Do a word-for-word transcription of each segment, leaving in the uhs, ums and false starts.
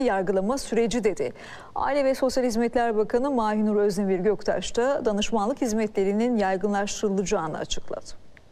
yargılama süreci dedi. Aile ve Sosyal Hizmetler Bakanı Mahinur Özdemir Göktaş da danışmanlık hizmetlerinin yaygınlaştırılacağını açıkladı.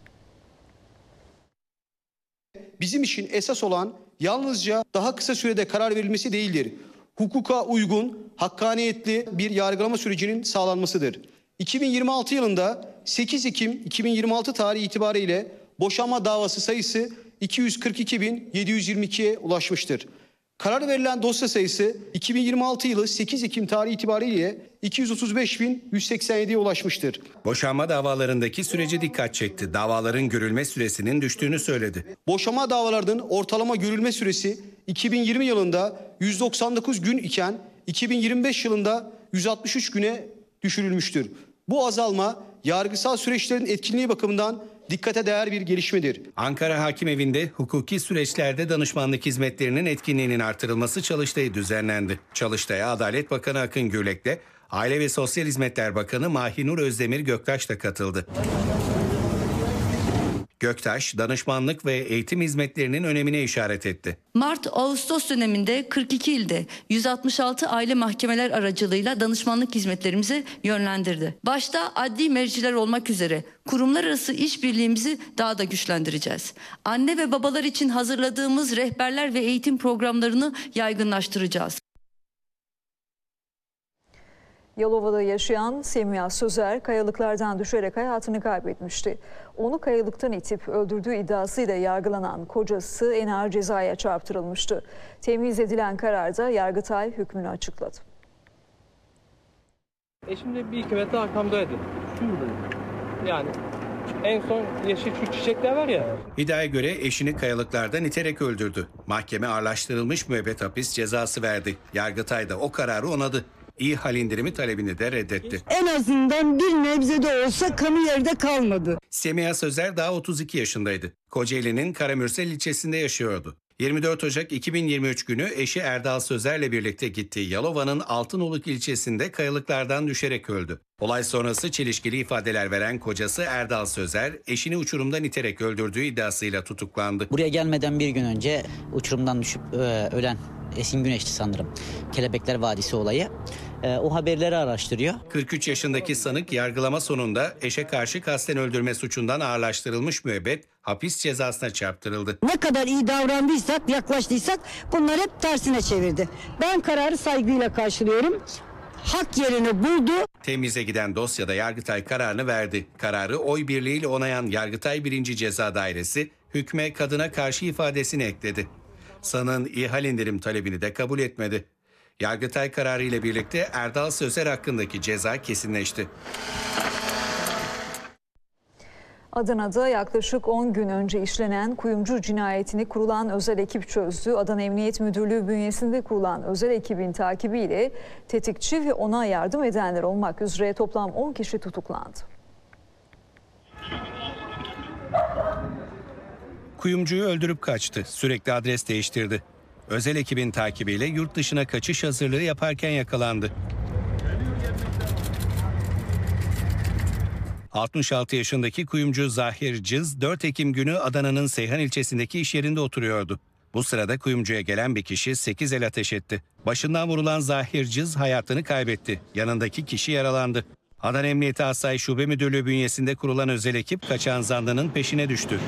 Bizim için esas olan yalnızca daha kısa sürede karar verilmesi değildir. Hukuka uygun, hakkaniyetli bir yargılama sürecinin sağlanmasıdır. iki bin yirmi altı yılında sekiz Ekim iki bin yirmi altı tarihi itibariyle boşanma davası sayısı iki yüz kırk iki bin yedi yüz yirmi iki'ye ulaşmıştır. Karar verilen dosya sayısı iki bin yirmi altı yılı sekiz Ekim tarihi itibariyle iki yüz otuz beş bin yüz seksen yedi'ye ulaşmıştır. Boşanma davalarındaki sürece dikkat çekti. Davaların görülme süresinin düştüğünü söyledi. Boşanma davalarının ortalama görülme süresi iki bin yirmi yılında yüz doksan dokuz gün iken iki bin yirmi beş yılında yüz altmış üç güne düşürülmüştür. Bu azalma yargısal süreçlerin etkinliği bakımından dikkate değer bir gelişmedir. Ankara Hakimevinde hukuki süreçlerde danışmanlık hizmetlerinin etkinliğinin artırılması çalıştayı düzenlendi. Çalıştaya Adalet Bakanı Akın Gürlek'le Aile ve Sosyal Hizmetler Bakanı Mahinur Özdemir Göktaş da katıldı. Göktaş, danışmanlık ve eğitim hizmetlerinin önemine işaret etti. Mart-Ağustos döneminde kırk iki ilde yüz altmış altı aile mahkemeler aracılığıyla danışmanlık hizmetlerimizi yönlendirdi. Başta adli merciler olmak üzere kurumlar arası işbirliğimizi daha da güçlendireceğiz. Anne ve babalar için hazırladığımız rehberler ve eğitim programlarını yaygınlaştıracağız. Yalova'da yaşayan Semiha Sözer kayalıklardan düşerek hayatını kaybetmişti. Onu kayalıktan itip öldürdüğü iddiasıyla yargılanan kocası en ağır cezaya çarptırılmıştı. Temyiz edilen kararda Yargıtay hükmünü açıkladı. Eşim de bir iki metre arkamdaydı. Yani en son yeşil şu çiçekler var ya. İddiaya göre eşini kayalıklardan iterek öldürdü. Mahkeme ağırlaştırılmış müebbet hapis cezası verdi. Yargıtay da o kararı onadı. İyi hal indirimi talebini de reddetti. En azından bir nebze de olsa kanı yerde kalmadı. Semiha Sözer daha otuz iki yaşındaydı. Kocaeli'nin Karamürsel ilçesinde yaşıyordu. yirmi dört Ocak iki bin yirmi üç günü eşi Erdal Sözer'le birlikte gittiği Yalova'nın Altınoluk ilçesinde kayalıklardan düşerek öldü. Olay sonrası çelişkili ifadeler veren kocası Erdal Sözer, eşini uçurumdan iterek öldürdüğü iddiasıyla tutuklandı. Buraya gelmeden bir gün önce uçurumdan düşüp e, ölen Esin Güneş'ti sanırım. Kelebekler Vadisi olayı. E, o haberleri araştırıyor. kırk üç yaşındaki sanık yargılama sonunda eşe karşı kasten öldürme suçundan ağırlaştırılmış müebbet hapis cezasına çarptırıldı. Ne kadar iyi davrandıysak, yaklaştıysak bunlar hep tersine çevirdi. Ben kararı saygıyla karşılıyorum. Hak yerini buldu. Temyize giden dosyada Yargıtay kararını verdi. Kararı oy birliğiyle onayan Yargıtay birinci Ceza Dairesi hükme kadına karşı ifadesini ekledi. Sanığın ihal indirim talebini de kabul etmedi. Yargıtay kararı ile birlikte Erdal Sözer hakkındaki ceza kesinleşti. Adana'da yaklaşık on gün önce işlenen kuyumcu cinayetini kurulan özel ekip çözdü. Adana Emniyet Müdürlüğü bünyesinde kurulan özel ekibin takibiyle tetikçi ve ona yardım edenler olmak üzere toplam on kişi tutuklandı. Kuyumcuyu öldürüp kaçtı. Sürekli adres değiştirdi. Özel ekibin takibiyle yurt dışına kaçış hazırlığı yaparken yakalandı. altmış altı yaşındaki kuyumcu Zahir Cız, dört Ekim günü Adana'nın Seyhan ilçesindeki iş yerinde oturuyordu. Bu sırada kuyumcuya gelen bir kişi sekiz el ateş etti. Başından vurulan Zahir Cız hayatını kaybetti. Yanındaki kişi yaralandı. Adana Emniyeti Asayiş Şube Müdürlüğü bünyesinde kurulan özel ekip kaçan zanlının peşine düştü.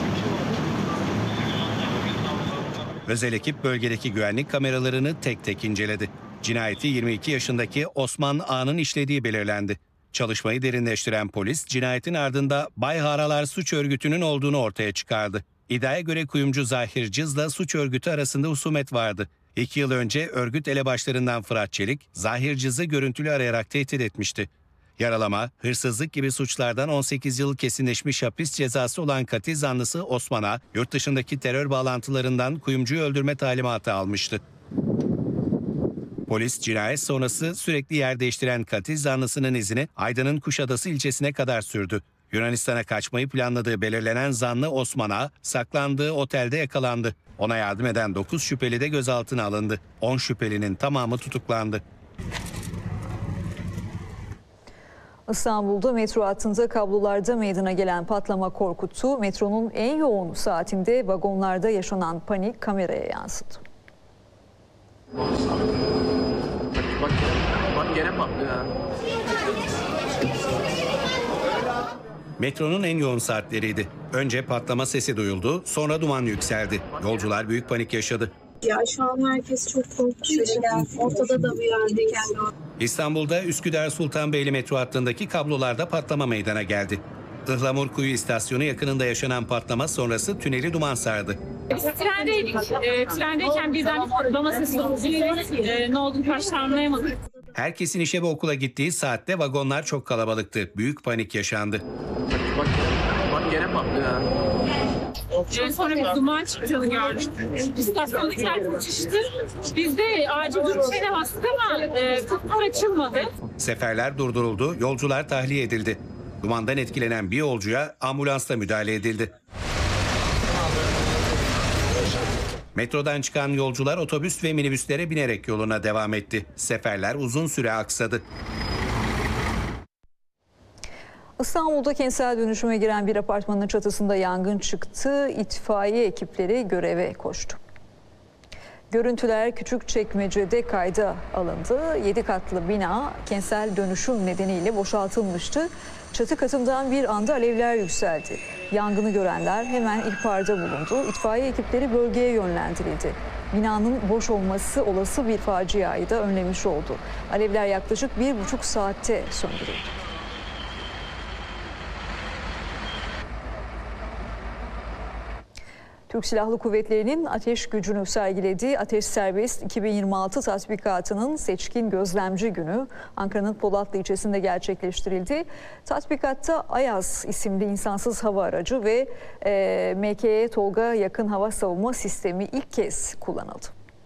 Özel ekip bölgedeki güvenlik kameralarını tek tek inceledi. Cinayeti yirmi iki yaşındaki Osman A'nın işlediği belirlendi. Çalışmayı derinleştiren polis cinayetin ardında Bay Haralar suç örgütünün olduğunu ortaya çıkardı. İddiaya göre kuyumcu Zahir Cız'la suç örgütü arasında husumet vardı. İki yıl önce örgüt elebaşlarından Fırat Çelik, Zahir Cız'ı görüntülü arayarak tehdit etmişti. Yaralama, hırsızlık gibi suçlardan on sekiz yıl kesinleşmiş hapis cezası olan katil zanlısı Osman'a yurt dışındaki terör bağlantılarından kuyumcuyu öldürme talimatı almıştı. Polis cinayet sonrası sürekli yer değiştiren katil zanlısının izini Aydın'ın Kuşadası ilçesine kadar sürdü. Yunanistan'a kaçmayı planladığı belirlenen zanlı Osman'a saklandığı otelde yakalandı. Ona yardım eden dokuz şüpheli de gözaltına alındı. on şüphelinin tamamı tutuklandı. İstanbul'da metro hattında kablolarda meydana gelen patlama korkuttu. Metronun en yoğun saatinde vagonlarda yaşanan panik kameraya yansıdı. Bak, bak gene patlıyor ha. Metronun en yoğun saatleriydi. Önce patlama sesi duyuldu, sonra duman yükseldi. Yolcular büyük panik yaşadı. Ya şu an herkes çok korktuğu için ortada da bir yerdeyiz. İstanbul'da Üsküdar Sultanbeyli metro hattındaki kablolarda patlama meydana geldi. Ihlamurkuyu istasyonu yakınında yaşanan patlama sonrası tüneli duman sardı. Biz trendeydik. E, trendeyken birden bir patlama sesi oldu. E, ne olduğunu karşı anlayamadık. Herkesin işe ve okula gittiği saatte vagonlar çok kalabalıktı. Büyük panik yaşandı. Bak, bak gene patlıyor ha. E, sonra bir duman çıktığını gördük. İstasyondakiler kaçıştı. Biz de acil durum şeyine bastık ama e, kapılar açılmadı. Seferler durduruldu, yolcular tahliye edildi. Dumandan etkilenen bir yolcuya ambulansla müdahale edildi. Metrodan çıkan yolcular otobüs ve minibüslere binerek yoluna devam etti. Seferler uzun süre aksadı. İstanbul'da kentsel dönüşüme giren bir apartmanın çatısında yangın çıktı. İtfaiye ekipleri göreve koştu. Görüntüler Küçükçekmece'de kayda alındı. yedi katlı bina kentsel dönüşüm nedeniyle boşaltılmıştı. Çatı katından bir anda alevler yükseldi. Yangını görenler hemen ihbarda bulundu. İtfaiye ekipleri bölgeye yönlendirildi. Binanın boş olması olası bir faciayı da önlemiş oldu. Alevler yaklaşık bir buçuk saatte söndürüldü. Türk Silahlı Kuvvetleri'nin ateş gücünü sergilediği Ateş Serbest iki bin yirmi altı tatbikatının seçkin gözlemci günü Ankara'nın Polatlı ilçesinde gerçekleştirildi. Tatbikatta Ayaz isimli insansız hava aracı ve e, M K E Tolga yakın hava savunma sistemi ilk kez kullanıldı.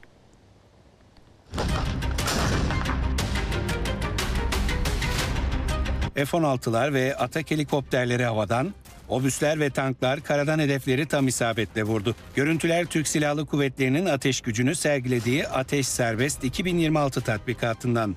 F on altılar ve Atak helikopterleri havadan, obüsler ve tanklar karadan hedefleri tam isabetle vurdu. Görüntüler Türk Silahlı Kuvvetleri'nin ateş gücünü sergilediği Ateş Serbest iki bin yirmi altı tatbikatından.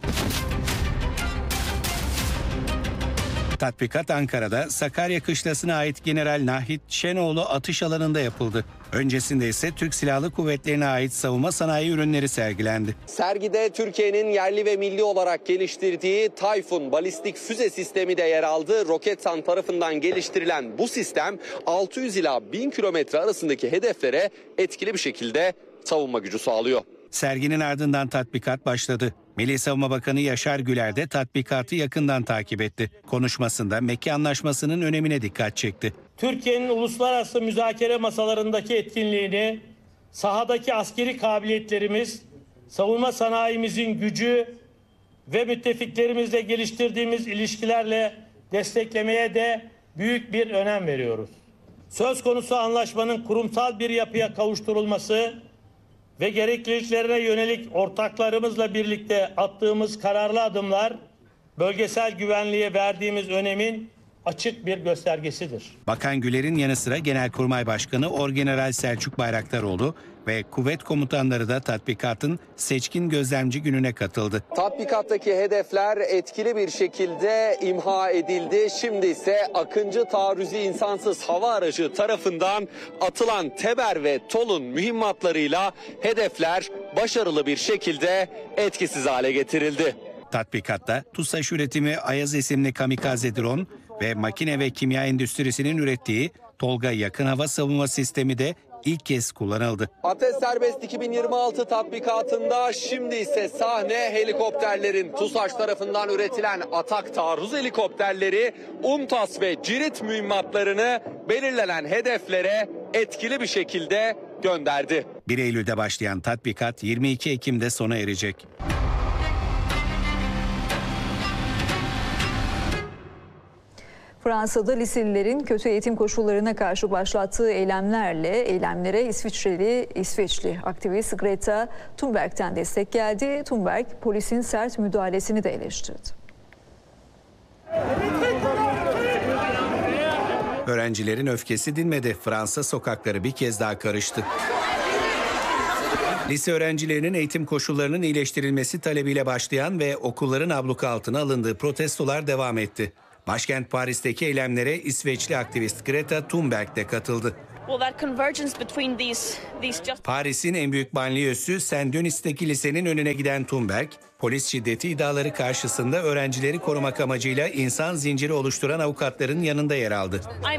Tatbikat Ankara'da Sakarya Kışlası'na ait General Nahit Şenoğlu atış alanında yapıldı. Öncesinde ise Türk Silahlı Kuvvetleri'ne ait savunma sanayi ürünleri sergilendi. Sergide Türkiye'nin yerli ve milli olarak geliştirdiği Tayfun balistik füze sistemi de yer aldı. Roketsan tarafından geliştirilen bu sistem altı yüz ila bin kilometre arasındaki hedeflere etkili bir şekilde savunma gücü sağlıyor. Serginin ardından tatbikat başladı. Milli Savunma Bakanı Yaşar Güler de tatbikatı yakından takip etti. Konuşmasında Mekke Anlaşması'nın önemine dikkat çekti. Türkiye'nin uluslararası müzakere masalarındaki etkinliğini, sahadaki askeri kabiliyetlerimiz, savunma sanayimizin gücü ve müttefiklerimizle geliştirdiğimiz ilişkilerle desteklemeye de büyük bir önem veriyoruz. Söz konusu anlaşmanın kurumsal bir yapıya kavuşturulması ve gerekliliklerine yönelik ortaklarımızla birlikte attığımız kararlı adımlar bölgesel güvenliğe verdiğimiz önemin açık bir göstergesidir. Bakan Güler'in yanı sıra Genelkurmay Başkanı Orgeneral Selçuk Bayraktaroğlu ve kuvvet komutanları da tatbikatın seçkin gözlemci gününe katıldı. Tatbikattaki hedefler etkili bir şekilde imha edildi. Şimdi ise Akıncı taarruzi insansız hava aracı tarafından atılan Teber ve Tol'un mühimmatlarıyla hedefler başarılı bir şekilde etkisiz hale getirildi. Tatbikatta TUSAŞ üretimi Ayaz isimli kamikaze drone ve makine ve kimya endüstrisinin ürettiği Tolga yakın hava savunma sistemi de ilk kez kullanıldı. Ateş Serbest iki bin yirmi altı tatbikatında şimdi ise sahne helikopterlerin TUSAŞ tarafından üretilen Atak taarruz helikopterleri UMTAS ve Cirit mühimmatlarını belirlenen hedeflere etkili bir şekilde gönderdi. bir Eylül'de başlayan tatbikat yirmi iki Ekim'de sona erecek. Fransa'da liselilerin kötü eğitim koşullarına karşı başlattığı eylemlerle eylemlere İsviçreli İsveçli aktivist Greta Thunberg'ten destek geldi. Thunberg polisin sert müdahalesini de eleştirdi. Öğrencilerin öfkesi dinmedi. Fransa sokakları bir kez daha karıştı. Lise öğrencilerinin eğitim koşullarının iyileştirilmesi talebiyle başlayan ve okulların abluka altına alındığı protestolar devam etti. Başkent Paris'teki eylemlere İsveçli aktivist Greta Thunberg de katıldı. Paris'in en büyük banliyösü Saint-Denis'teki lisenin önüne giden Thunberg, polis şiddeti iddiaları karşısında öğrencileri korumak amacıyla insan zinciri oluşturan avukatların yanında yer aldı.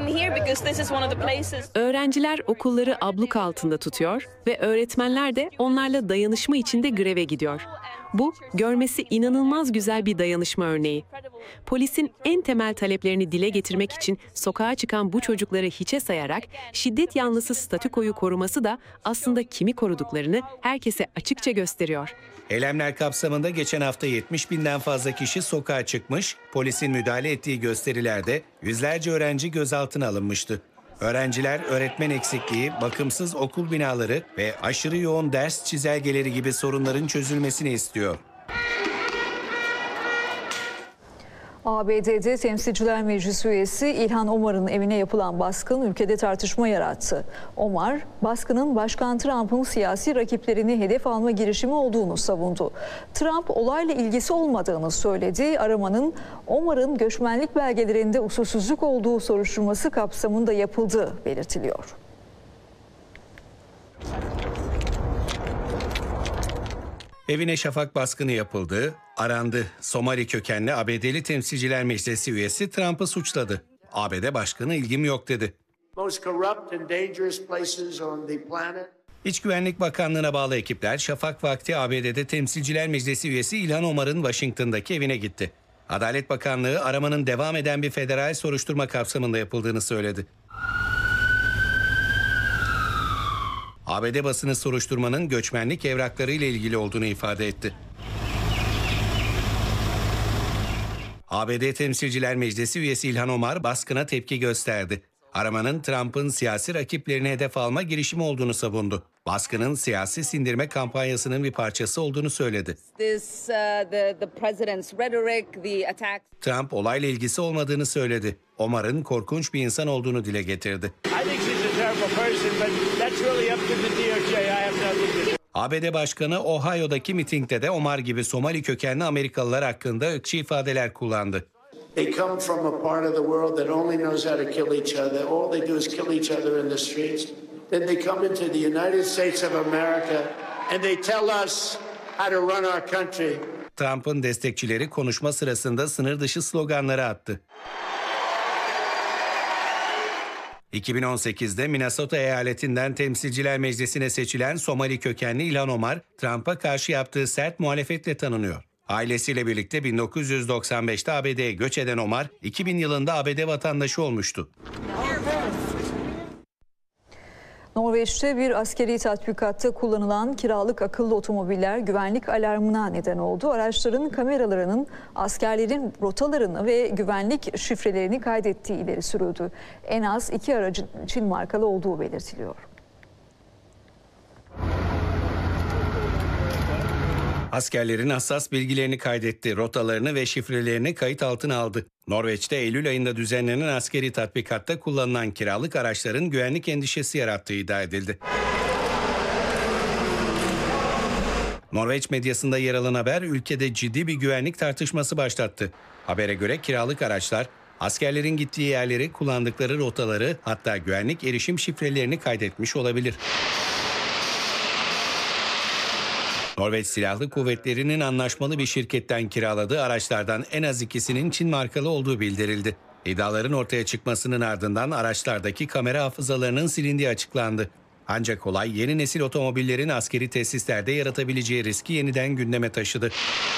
Öğrenciler okulları abluk altında tutuyor ve öğretmenler de onlarla dayanışma içinde greve gidiyor. Bu, görmesi inanılmaz güzel bir dayanışma örneği. Polisin en temel taleplerini dile getirmek için sokağa çıkan bu çocukları hiçe sayarak şiddet yanlısı statükoyu koruması da aslında kimi koruduklarını herkese açıkça gösteriyor. Eylemler kapsamında geçen hafta yetmiş binden fazla kişi sokağa çıkmış, polisin müdahale ettiği gösterilerde yüzlerce öğrenci gözaltına alınmıştı. Öğrenciler öğretmen eksikliği, bakımsız okul binaları ve aşırı yoğun ders çizelgeleri gibi sorunların çözülmesini istiyor. A B D'de Temsilciler Meclisi üyesi İlhan Omar'ın evine yapılan baskın ülkede tartışma yarattı. Omar, baskının Başkan Trump'ın siyasi rakiplerini hedef alma girişimi olduğunu savundu. Trump olayla ilgisi olmadığını söyledi. Aramanın Omar'ın göçmenlik belgelerinde usulsüzlük olduğu soruşturması kapsamında yapıldığı belirtiliyor. Evine şafak baskını yapıldı, arandı. Somali kökenli A B D'li Temsilciler Meclisi üyesi Trump'ı suçladı. A B D Başkanı ilgim yok dedi. İç Güvenlik Bakanlığı'na bağlı ekipler şafak vakti A B D'de Temsilciler Meclisi üyesi İlhan Omar'ın Washington'daki evine gitti. Adalet Bakanlığı aramanın devam eden bir federal soruşturma kapsamında yapıldığını söyledi. A B D basını soruşturmanın göçmenlik evrakları ile ilgili olduğunu ifade etti. A B D Temsilciler Meclisi üyesi İlhan Omar baskına tepki gösterdi. Aramanın Trump'ın siyasi rakiplerini hedef alma girişimi olduğunu savundu. Baskının siyasi sindirme kampanyasının bir parçası olduğunu söyledi. This, uh, the, the president's rhetoric, the attack... Trump olayla ilgisi olmadığını söyledi. Omar'ın korkunç bir insan olduğunu dile getirdi. A B D Başkanı Ohio'daki mitingde de Omar gibi Somali kökenli Amerikalılar hakkında ırkçı ifadeler kullandı. They come from a part of the world that only knows how to kill each other. All they do is kill each other in the streets. Then they come into the United States of America and they tell us how to run our country. Trump'ın destekçileri konuşma sırasında sınır dışı sloganları attı. iki bin on sekizde Minnesota eyaletinden Temsilciler Meclisi'ne seçilen Somali kökenli İlhan Omar, Trump'a karşı yaptığı sert muhalefetle tanınıyor. Ailesiyle birlikte bin dokuz yüz doksan beşte A B D'ye göç eden Omar, iki bin yılında A B D vatandaşı olmuştu. Norveç'te bir askeri tatbikatta kullanılan kiralık akıllı otomobiller güvenlik alarmına neden oldu. Araçların kameralarının askerlerin rotalarını ve güvenlik şifrelerini kaydettiği ileri sürüldü. En az iki aracın Çin markalı olduğu belirtiliyor. Askerlerin hassas bilgilerini kaydetti, rotalarını ve şifrelerini kayıt altına aldı. Norveç'te Eylül ayında düzenlenen askeri tatbikatta kullanılan kiralık araçların güvenlik endişesi yarattığı iddia edildi. Norveç medyasında yer alan haber ülkede ciddi bir güvenlik tartışması başlattı. Habere göre kiralık araçlar askerlerin gittiği yerleri, kullandıkları rotaları, hatta güvenlik erişim şifrelerini kaydetmiş olabilir. Norveç Silahlı Kuvvetleri'nin anlaşmalı bir şirketten kiraladığı araçlardan en az ikisinin Çin markalı olduğu bildirildi. İddiaların ortaya çıkmasının ardından araçlardaki kamera hafızalarının silindiği açıklandı. Ancak olay yeni nesil otomobillerin askeri tesislerde yaratabileceği riski yeniden gündeme taşıdı.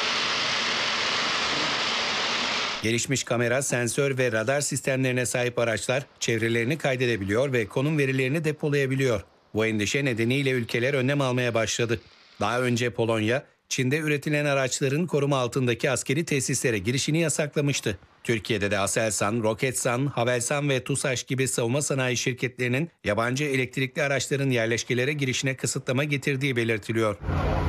Gelişmiş kamera, sensör ve radar sistemlerine sahip araçlar çevrelerini kaydedebiliyor ve konum verilerini depolayabiliyor. Bu endişe nedeniyle ülkeler önlem almaya başladı. Daha önce Polonya, Çin'de üretilen araçların koruma altındaki askeri tesislere girişini yasaklamıştı. Türkiye'de de Aselsan, Roketsan, Havelsan ve TUSAŞ gibi savunma sanayi şirketlerinin yabancı elektrikli araçların yerleşkelere girişine kısıtlama getirdiği belirtiliyor.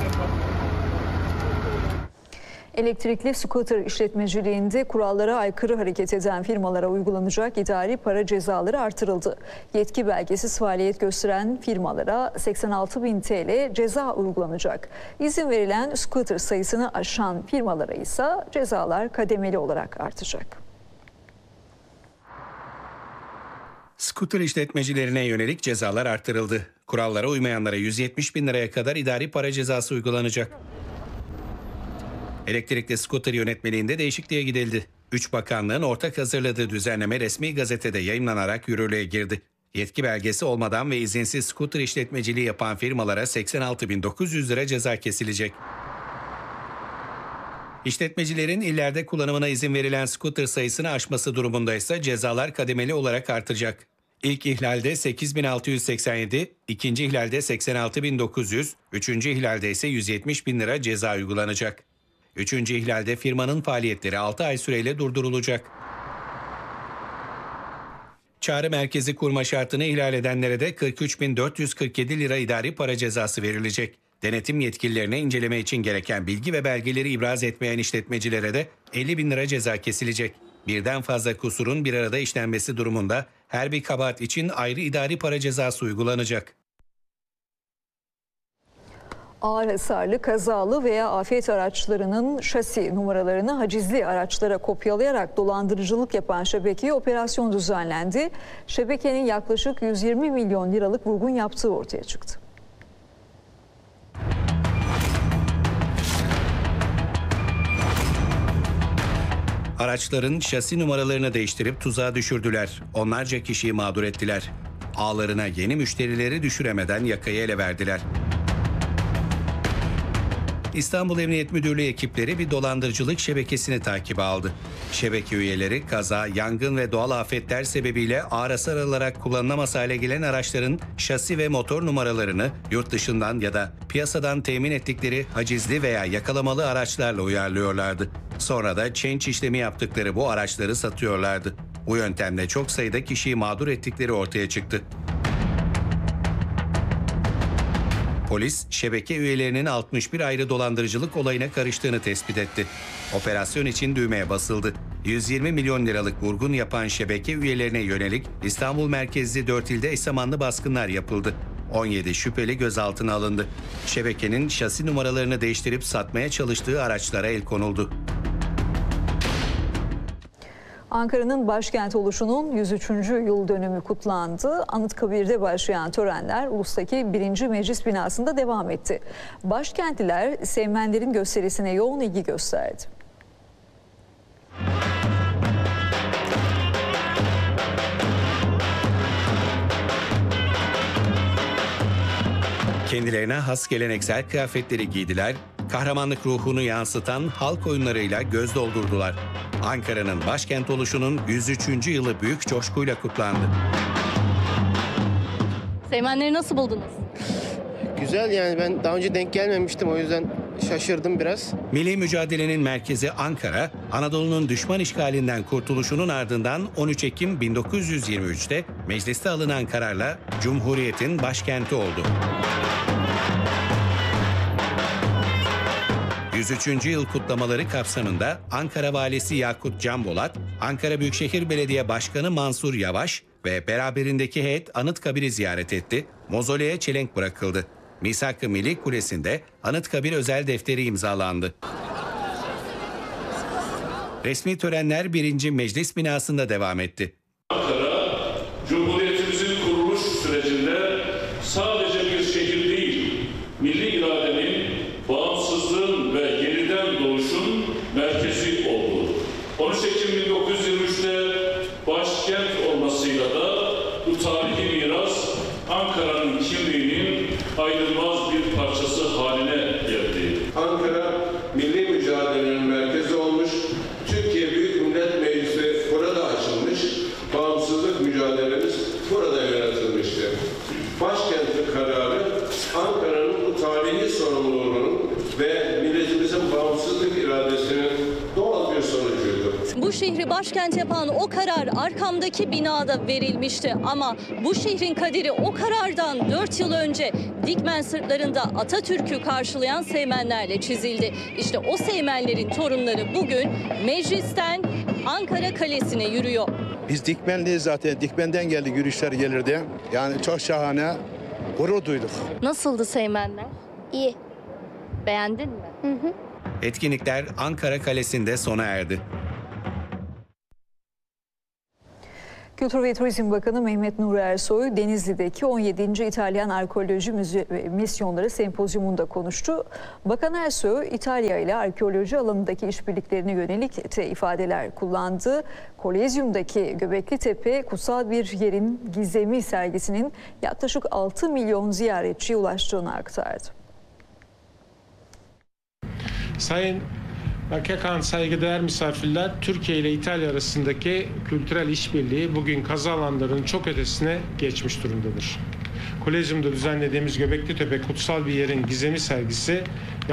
Elektrikli scooter işletmeciliğinde kurallara aykırı hareket eden firmalara uygulanacak idari para cezaları artırıldı. Yetki belgesiz faaliyet gösteren firmalara seksen altı bin T L ceza uygulanacak. İzin verilen scooter sayısını aşan firmalara ise cezalar kademeli olarak artacak. Scooter işletmecilerine yönelik cezalar artırıldı. Kurallara uymayanlara yüz yetmiş bin liraya kadar idari para cezası uygulanacak. Elektrikli scooter yönetmeliğinde değişikliğe gidildi. Üç bakanlığın ortak hazırladığı düzenleme resmi gazetede yayımlanarak yürürlüğe girdi. Yetki belgesi olmadan ve izinsiz scooter işletmeciliği yapan firmalara seksen altı bin dokuz yüz lira ceza kesilecek. İşletmecilerin illerde kullanımına izin verilen scooter sayısını aşması durumunda ise cezalar kademeli olarak artacak. İlk ihlalde sekiz bin altı yüz seksen yedi, ikinci ihlalde seksen altı bin dokuz yüz, üçüncü ihlalde ise yüz yetmiş bin lira ceza uygulanacak. Üçüncü ihlalde firmanın faaliyetleri altı ay süreyle durdurulacak. Çağrı merkezi kurma şartını ihlal edenlere de kırk üç bin dört yüz kırk yedi lira idari para cezası verilecek. Denetim yetkililerine inceleme için gereken bilgi ve belgeleri ibraz etmeyen işletmecilere de elli bin lira ceza kesilecek. Birden fazla kusurun bir arada işlenmesi durumunda her bir kabahat için ayrı idari para cezası uygulanacak. Ağır hasarlı, kazalı veya afet araçlarının şasi numaralarını hacizli araçlara kopyalayarak dolandırıcılık yapan şebekeye operasyon düzenlendi. Şebekenin yaklaşık yüz yirmi milyon liralık vurgun yaptığı ortaya çıktı. Araçların şasi numaralarını değiştirip tuzağa düşürdüler. Onlarca kişiyi mağdur ettiler. Ağlarına yeni müşterileri düşüremeden yakayı ele verdiler. İstanbul Emniyet Müdürlüğü ekipleri bir dolandırıcılık şebekesini takibe aldı. Şebeke üyeleri kaza, yangın ve doğal afetler sebebiyle ağır hasar alarak kullanılamaz hale gelen araçların şasi ve motor numaralarını yurt dışından ya da piyasadan temin ettikleri hacizli veya yakalamalı araçlarla uyarlıyorlardı. Sonra da change işlemi yaptıkları bu araçları satıyorlardı. Bu yöntemle çok sayıda kişiyi mağdur ettikleri ortaya çıktı. Polis, şebeke üyelerinin altmış bir ayrı dolandırıcılık olayına karıştığını tespit etti. Operasyon için düğmeye basıldı. yüz yirmi milyon liralık vurgun yapan şebeke üyelerine yönelik İstanbul merkezli dört ilde eş zamanlı baskınlar yapıldı. on yedi şüpheli gözaltına alındı. Şebekenin şasi numaralarını değiştirip satmaya çalıştığı araçlara el konuldu. Ankara'nın başkent oluşunun yüz üçüncü yıl dönümü kutlandı. Anıtkabir'de başlayan törenler ulustaki birinci Meclis binasında devam etti. Başkentliler Seymenlerin gösterisine yoğun ilgi gösterdi. Kendilerine has geleneksel kıyafetleri giydiler, kahramanlık ruhunu yansıtan halk oyunlarıyla göz doldurdular. Ankara'nın başkent oluşunun yüz üçüncü yılı büyük coşkuyla kutlandı. Seymenleri nasıl buldunuz? Güzel, yani ben daha önce denk gelmemiştim, o yüzden şaşırdım biraz. Milli mücadelenin merkezi Ankara, Anadolu'nun düşman işgalinden kurtuluşunun ardından on üç Ekim bin dokuz yüz yirmi üç'te mecliste alınan kararla Cumhuriyet'in başkenti oldu. yüz üçüncü yıl kutlamaları kapsamında Ankara Valisi Yakut Canbolat, Ankara Büyükşehir Belediye Başkanı Mansur Yavaş ve beraberindeki heyet Anıtkabir'i ziyaret etti, mozoleye çelenk bırakıldı. Misak-ı Milli Kulesi'nde Anıtkabir özel defteri imzalandı. Resmi törenler birinci Meclis binasında devam etti. Ankara, Cumhuriyetimizin kuruluş sürecinde sadece bir şehir değil, milli iradenin, bağımsızlığın ve yeniden doğuşun merkezi oldu. on üç Ekim bin dokuz yüz yirmi üç'te başkent olmasıyla da bu tarihi miras Ankara'nın kimliğinin ayrılmaz bir parçası haline geldi. Ankara milli mücadelenin merkezi olmuş, Türkiye Büyük Millet Meclisi burada açılmış, bağımsızlık mücadelemiz burada yönetilmiştir. Başkentli kararı Ankara'nın bu tarihi sorumluluğunun ve milletimizin bağımsızlık iradesinin doğal bir sonucuydu. Bu şehri başkent yapan o karar arkamdaki binada verilmişti ama bu şehrin kaderi o karardan dört yıl önce Dikmen sırtlarında Atatürk'ü karşılayan Seymenlerle çizildi. İşte o Seymenlerin torunları bugün meclisten Ankara Kalesi'ne yürüyor. Biz Dikmenliyiz zaten. Dikmen'den geldi, yürüyüşler gelirdi. Yani çok şahane, gurur duyduk. Nasıldı Seymenler? İyi. Beğendin mi? Hı hı. Etkinlikler Ankara Kalesi'nde sona erdi. Kültür ve Turizm Bakanı Mehmet Nuri Ersoy, Denizli'deki on yedinci İtalyan Arkeoloji Müze ve Misyonları Sempozyumunda konuştu. Bakan Ersoy, İtalya ile arkeoloji alanındaki işbirliklerine yönelik de ifadeler kullandı. Kolezyum'daki Göbekli Tepe, Kutsal Bir Yerin Gizemi sergisinin yaklaşık altı milyon ziyaretçiye ulaştığını aktardı. Sayın Kekan, saygıdeğer misafirler, Türkiye ile İtalya arasındaki kültürel işbirliği bugün kazı alanlarının çok ötesine geçmiş durumdadır. Kolezyum'da düzenlediğimiz Göbekli Tepe Kutsal Bir Yerin Gizemi sergisi